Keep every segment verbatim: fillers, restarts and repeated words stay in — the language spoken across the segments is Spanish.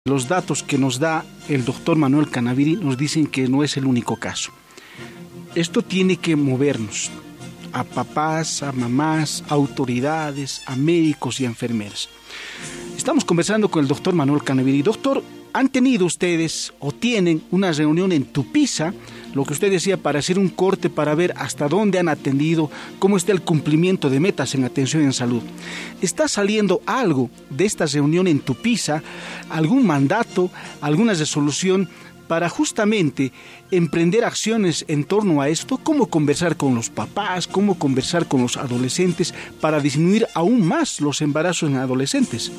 Los datos que nos da el doctor Manuel Canaviri nos dicen que no es el único caso. Esto tiene que movernos a papás, a mamás, a autoridades, a médicos y a enfermeras. Estamos conversando con el doctor Manuel Canaviri. Doctor, ¿han tenido ustedes o tienen una reunión en Tupiza, lo que usted decía, para hacer un corte, para ver hasta dónde han atendido, cómo está el cumplimiento de metas en atención en salud? ¿Está saliendo algo de esta reunión en Tupiza, algún mandato, alguna resolución para justamente emprender acciones en torno a esto? ¿Cómo conversar con los papás? ¿Cómo conversar con los adolescentes para disminuir aún más los embarazos en adolescentes?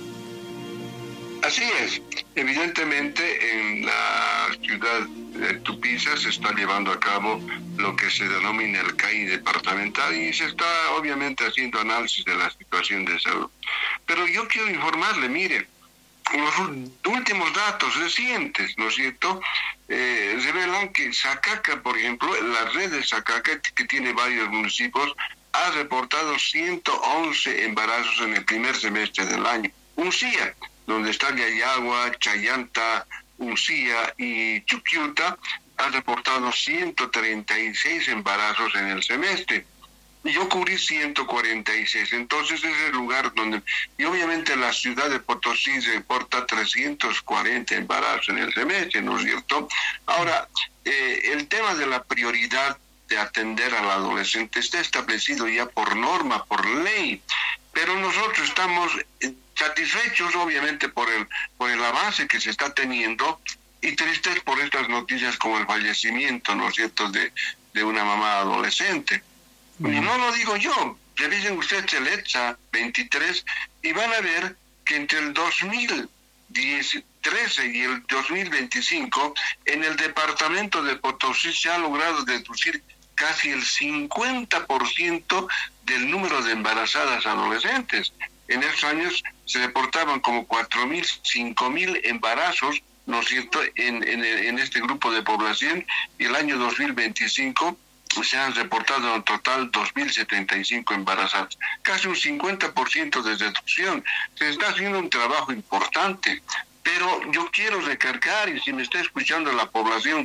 Así es. Evidentemente, en la ciudad de Tupiza se está llevando a cabo lo que se denomina el C A I departamental y se está obviamente haciendo análisis de la situación de salud. Pero yo quiero informarle, mire, los últimos datos recientes, ¿no es cierto?, eh, revelan que Sacaca, por ejemplo, la red de Sacaca, que tiene varios municipios, ha reportado ciento once embarazos en el primer semestre del año. Uncía, donde está Yayagua, Chayanta, Uncía y Chuquiuta, ha reportado ciento treinta y seis embarazos en el semestre. Y yo cubrí ciento cuarenta y seis. Entonces es el lugar donde... Y obviamente la ciudad de Potosí reporta trescientos cuarenta embarazos en el semestre, ¿no es cierto? Ahora, eh, el tema de la prioridad de atender al adolescente está establecido ya por norma, por ley. Pero nosotros estamos satisfechos, obviamente, por el, por el avance que se está teniendo y tristes por estas noticias como el fallecimiento, ¿no es cierto?, de, de una mamá adolescente. Y no lo digo yo, revisen ustedes el E T S A veintitrés y van a ver que entre el dos mil trece y el dos mil veinticinco en el departamento de Potosí se ha logrado deducir casi el cincuenta por ciento del número de embarazadas adolescentes. En esos años se reportaban como cuatro mil, cinco mil embarazos, ¿no es cierto?, en, en, en este grupo de población, y el año dos mil veinticinco se han reportado en total dos mil setenta y cinco embarazadas, casi un cincuenta por ciento de reducción. Se está haciendo un trabajo importante, pero yo quiero recargar, y si me está escuchando la población,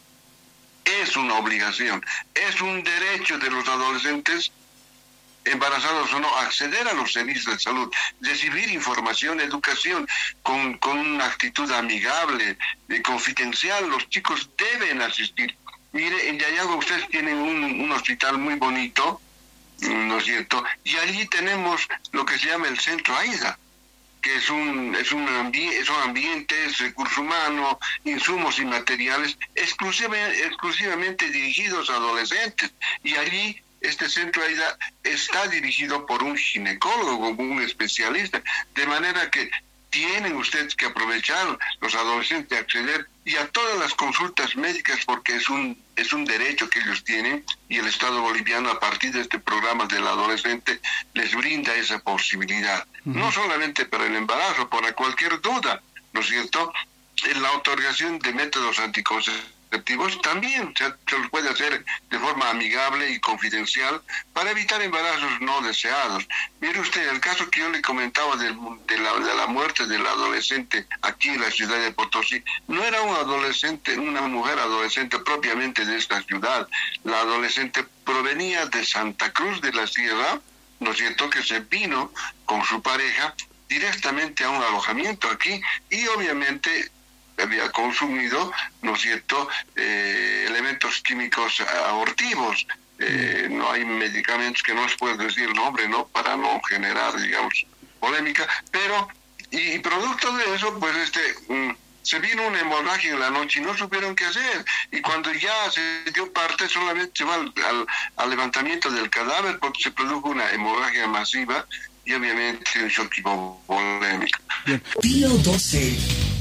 es una obligación, es un derecho de los adolescentes, embarazados o no, acceder a los servicios de salud, recibir información, educación, con, con una actitud amigable, eh, confidencial. Los chicos deben asistir. Mire, en Yayagua ustedes tienen un, un hospital muy bonito, ¿no es cierto? Y allí tenemos lo que se llama el Centro AIDA, que es un es un ambiente, son ambientes, recursos humanos, insumos y materiales exclusivamente, exclusivamente dirigidos a adolescentes. Y allí este Centro AIDA está dirigido por un ginecólogo, un especialista, de manera que tienen ustedes que aprovechar, los adolescentes, acceder y a todas las consultas médicas, porque es un es un derecho que ellos tienen, y el Estado boliviano, a partir de este programa del adolescente, les brinda esa posibilidad. Uh-huh. No solamente para el embarazo, para cualquier duda, ¿no es cierto? En la otorgación de métodos anticonceptivos también se, se los puede hacer de forma amigable y confidencial para evitar embarazos no deseados. Mire usted, el caso que yo le comentaba de, de, la, de la muerte del adolescente aquí en la ciudad de Potosí, no era un adolescente, una mujer adolescente propiamente de esta ciudad. La adolescente provenía de Santa Cruz de la Sierra, ¿no es cierto?, que se vino con su pareja directamente a un alojamiento aquí y obviamente había consumido, ¿no es cierto?, eh, elementos químicos abortivos. Eh, no hay medicamentos, que no se puede decir el nombre, ¿no?, para no generar, digamos, polémica, pero, y producto de eso, pues, este, um, se vino una hemorragia en la noche y no supieron qué hacer, y cuando ya se dio parte, solamente se va al, al, al levantamiento del cadáver, porque se produjo una hemorragia masiva, y obviamente un shock hipovolémico. Pío doce.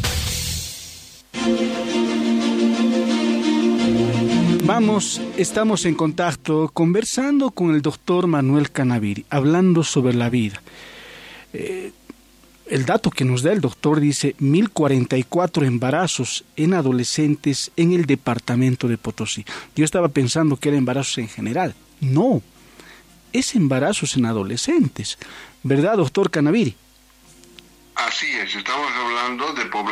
Vamos, estamos en contacto, conversando con el doctor Manuel Canaviri, hablando sobre la vida. Eh, el dato que nos da el doctor dice mil cuarenta y cuatro embarazos en adolescentes en el departamento de Potosí. Yo estaba pensando que era embarazos en general. No, es embarazos en adolescentes. ¿Verdad, doctor Canaviri? Así es, estamos hablando de población